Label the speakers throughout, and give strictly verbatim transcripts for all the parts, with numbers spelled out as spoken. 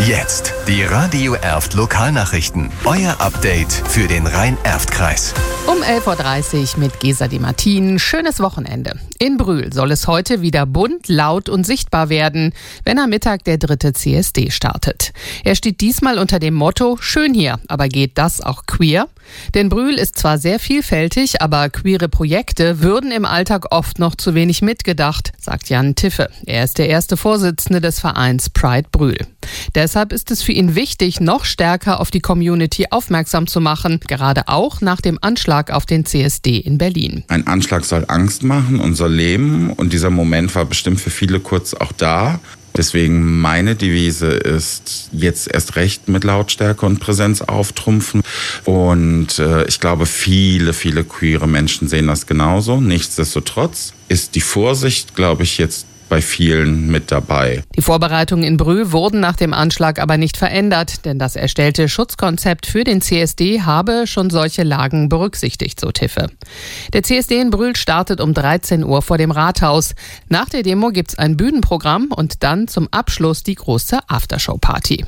Speaker 1: Jetzt die Radio Erft Lokalnachrichten. Euer Update für den Rhein-Erft-Kreis.
Speaker 2: Um elf Uhr dreißig mit Gesa Di Martin. Schönes Wochenende. In Brühl soll es heute wieder bunt, laut und sichtbar werden, wenn am Mittag der dritte C S D startet. Er steht diesmal unter dem Motto Schön hier, aber geht das auch queer? Denn Brühl ist zwar sehr vielfältig, aber queere Projekte würden im Alltag oft noch zu wenig mitgedacht, sagt Jan Tiffe. Er ist der erste Vorsitzende des Vereins Pride Brühl. Deshalb ist es für ihn wichtig, noch stärker auf die Community aufmerksam zu machen, gerade auch nach dem Anschlag auf den C S D in Berlin.
Speaker 3: Ein Anschlag soll Angst machen und soll leben, und dieser Moment war bestimmt für viele kurz auch da. Deswegen meine Devise ist, jetzt erst recht mit Lautstärke und Präsenz auftrumpfen. Und äh, ich glaube, viele, viele queere Menschen sehen das genauso. Nichtsdestotrotz ist die Vorsicht, glaube ich, jetzt bei vielen mit dabei.
Speaker 2: Die Vorbereitungen in Brühl wurden nach dem Anschlag aber nicht verändert, denn das erstellte Schutzkonzept für den C S D habe schon solche Lagen berücksichtigt, so Tiffe. Der C S D in Brühl startet um dreizehn Uhr vor dem Rathaus. Nach der Demo gibt's ein Bühnenprogramm und dann zum Abschluss die große Aftershow-Party.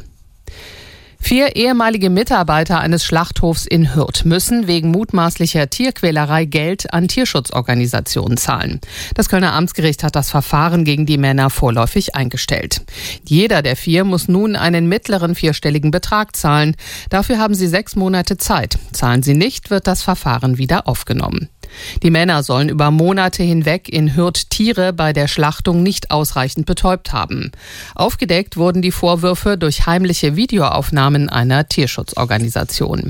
Speaker 2: Vier ehemalige Mitarbeiter eines Schlachthofs in Hürth müssen wegen mutmaßlicher Tierquälerei Geld an Tierschutzorganisationen zahlen. Das Kölner Amtsgericht hat das Verfahren gegen die Männer vorläufig eingestellt. Jeder der vier muss nun einen mittleren vierstelligen Betrag zahlen. Dafür haben sie sechs Monate Zeit. Zahlen sie nicht, wird das Verfahren wieder aufgenommen. Die Männer sollen über Monate hinweg in Hürth Tiere bei der Schlachtung nicht ausreichend betäubt haben. Aufgedeckt wurden die Vorwürfe durch heimliche Videoaufnahmen einer Tierschutzorganisation.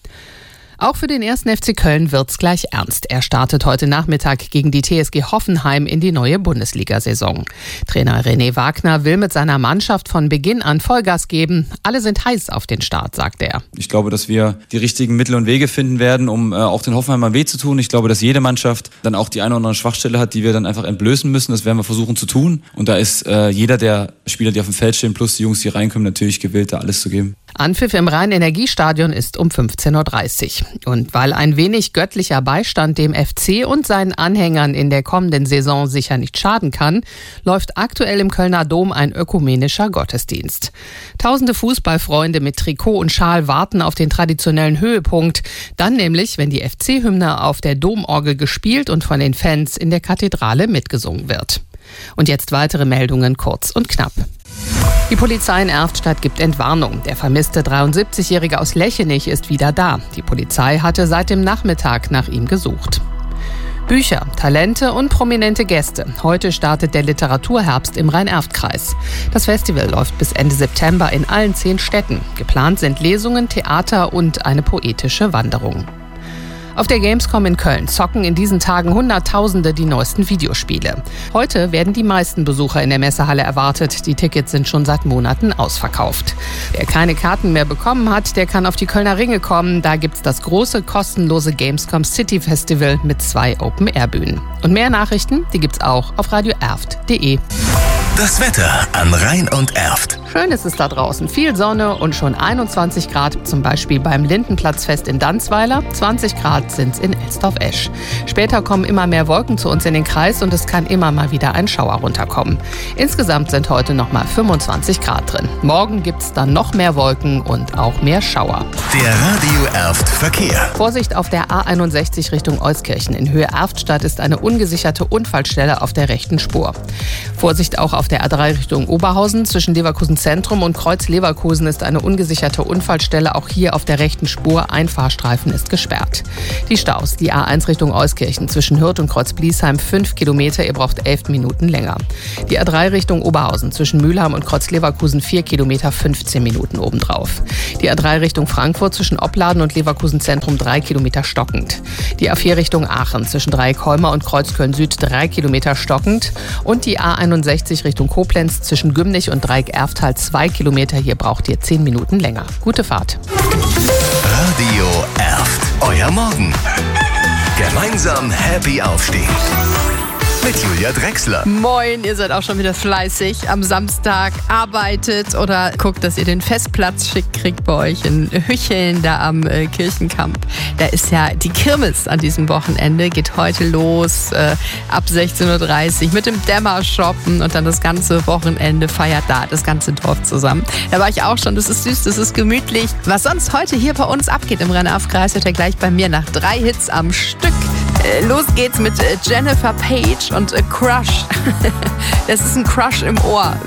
Speaker 2: Auch für den ersten F C Köln wird's gleich ernst. Er startet heute Nachmittag gegen die T S G Hoffenheim in die neue Bundesliga-Saison. Trainer René Wagner will mit seiner Mannschaft von Beginn an Vollgas geben. Alle sind heiß auf den Start, sagt er.
Speaker 4: Ich glaube, dass wir die richtigen Mittel und Wege finden werden, um äh, auch den Hoffenheimern weh zu tun. Ich glaube, dass jede Mannschaft dann auch die eine oder andere Schwachstelle hat, die wir dann einfach entblößen müssen. Das werden wir versuchen zu tun. Und da ist äh, jeder der Spieler, die auf dem Feld stehen, plus die Jungs, die reinkommen, natürlich gewillt, da alles zu geben.
Speaker 2: Anpfiff im Rhein-Energiestadion ist um fünfzehn Uhr dreißig. Und weil ein wenig göttlicher Beistand dem F C und seinen Anhängern in der kommenden Saison sicher nicht schaden kann, läuft aktuell im Kölner Dom ein ökumenischer Gottesdienst. Tausende Fußballfreunde mit Trikot und Schal warten auf den traditionellen Höhepunkt. Dann nämlich, wenn die F C-Hymne auf der Domorgel gespielt und von den Fans in der Kathedrale mitgesungen wird. Und jetzt weitere Meldungen kurz und knapp. Die Polizei in Erftstadt gibt Entwarnung. Der vermisste dreiundsiebzigjährige aus Lechenich ist wieder da. Die Polizei hatte seit dem Nachmittag nach ihm gesucht. Bücher, Talente und prominente Gäste. Heute startet der Literaturherbst im Rhein-Erft-Kreis. Das Festival läuft bis Ende September in allen zehn Städten. Geplant sind Lesungen, Theater und eine poetische Wanderung. Auf der Gamescom in Köln zocken in diesen Tagen Hunderttausende die neuesten Videospiele. Heute werden die meisten Besucher in der Messehalle erwartet. Die Tickets sind schon seit Monaten ausverkauft. Wer keine Karten mehr bekommen hat, der kann auf die Kölner Ringe kommen. Da gibt's das große, kostenlose Gamescom City Festival mit zwei Open-Air-Bühnen. Und mehr Nachrichten, die gibt's auch auf radio erft punkt de.
Speaker 1: Das Wetter an Rhein und Erft.
Speaker 2: Schön ist es da draußen. Viel Sonne und schon einundzwanzig Grad, zum Beispiel beim Lindenplatzfest in Danzweiler. zwanzig Grad sind's in Elsdorf-Esch. Später kommen immer mehr Wolken zu uns in den Kreis und es kann immer mal wieder ein Schauer runterkommen. Insgesamt sind heute noch mal fünfundzwanzig Grad drin. Morgen gibt's dann noch mehr Wolken und auch mehr Schauer.
Speaker 1: Der Radio Erft Verkehr.
Speaker 2: Vorsicht auf der A einundsechzig Richtung Euskirchen. In Höhe Erftstadt ist eine ungesicherte Unfallstelle auf der rechten Spur. Vorsicht auch auf der A drei Richtung Oberhausen. Zwischen Leverkusen Zentrum und Kreuz Leverkusen ist eine ungesicherte Unfallstelle. Auch hier auf der rechten Spur. Ein Fahrstreifen ist gesperrt. Die Staus. Die A eins Richtung Euskirchen. Zwischen Hürth und Kreuz Bliesheim fünf Kilometer. Ihr braucht elf Minuten länger. Die A drei Richtung Oberhausen. Zwischen Mülheim und Kreuz Leverkusen vier Kilometer, fünfzehn Minuten obendrauf. Die A drei Richtung Frankfurt. Zwischen Opladen und Leverkusen Zentrum drei Kilometer stockend. Die A vier Richtung Aachen. Zwischen Dreieck-Holmer und Kreuz Köln Süd drei Kilometer stockend. Und die A einundsechzig Richtung Koblenz zwischen Gümnich und Dreieck-Erftal zwei Kilometer. Hier braucht ihr zehn Minuten länger. Gute Fahrt.
Speaker 1: Radio Erft. Euer Morgen. Gemeinsam happy aufstehen. mit Julia Drechsler.
Speaker 2: Moin, ihr seid auch schon wieder fleißig am Samstag, arbeitet oder guckt, dass ihr den Festplatz schick kriegt bei euch in Hücheln, da am äh, Kirchenkamp. Da ist ja die Kirmes an diesem Wochenende, geht heute los äh, ab sechzehn Uhr dreißig mit dem Dämmershoppen und dann das ganze Wochenende feiert da das ganze Dorf zusammen. Da war ich auch schon, das ist süß, das ist gemütlich. Was sonst heute hier bei uns abgeht im Rhein-Erft-Kreis, hört ihr gleich bei mir nach drei Hits am Stück. Äh, los geht's mit äh, Jennifer Page und äh, Crush. Das ist ein Crush im Ohr.